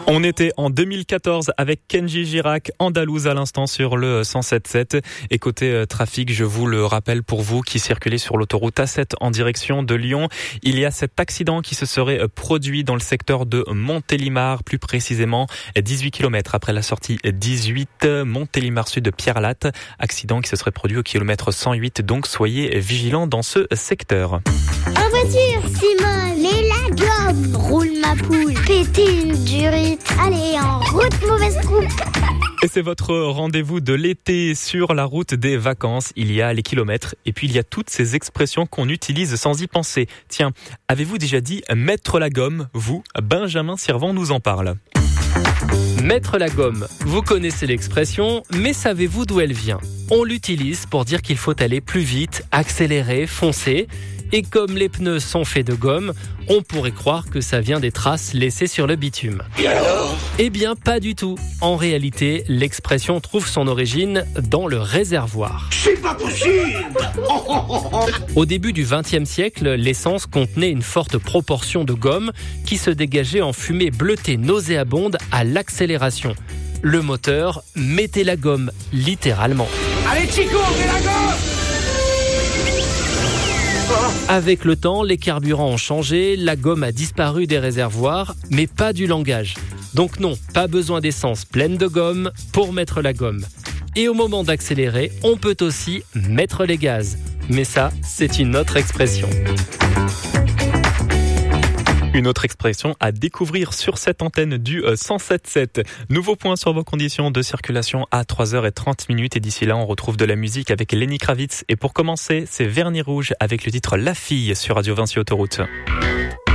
On était en 2014 avec Kenji Girac, Andalouse à l'instant sur le 107.7. Et côté trafic, je vous le rappelle pour vous qui circulez sur l'autoroute A7 en direction de Lyon, il y a cet accident qui se serait produit dans le secteur de Montélimar, plus précisément 18 km après la sortie 18 Montélimar Sud de Pierrelatte. Accident qui se serait produit au kilomètre 108, donc soyez vigilants dans ce secteur. En voiture, Simone, les lagommes, roule ma poule, péter une durite, allez en route, mauvaise coupe. Et c'est votre rendez-vous de l'été sur la route des vacances. Il y a les kilomètres et puis il y a toutes ces expressions qu'on utilise sans y penser. Tiens, avez-vous déjà dit mettre la gomme? Vous, Benjamin Sirvent nous en parle. Mettre la gomme, vous connaissez l'expression, mais savez-vous d'où elle vient? On l'utilise pour dire qu'il faut aller plus vite, accélérer, foncer. Et comme les pneus sont faits de gomme, on pourrait croire que ça vient des traces laissées sur le bitume. Et alors ? Eh bien, pas du tout. En réalité, l'expression trouve son origine dans le réservoir. C'est pas possible ! Au début du XXe siècle, l'essence contenait une forte proportion de gomme qui se dégageait en fumée bleutée nauséabonde à l'accélération. Le moteur mettait la gomme, littéralement. Allez Chico, mets la gomme ! Avec le temps, les carburants ont changé, la gomme a disparu des réservoirs, mais pas du langage. Donc non, pas besoin d'essence pleine de gomme pour mettre la gomme. Et au moment d'accélérer, on peut aussi mettre les gaz. Mais ça, c'est une autre expression. Une autre expression à découvrir sur cette antenne du 107.7. Nouveau point sur vos conditions de circulation à 3h30. Et d'ici là, on retrouve de la musique avec Lenny Kravitz. Et pour commencer, c'est Vernis Rouge avec le titre La Fille sur Radio Vinci Autoroute.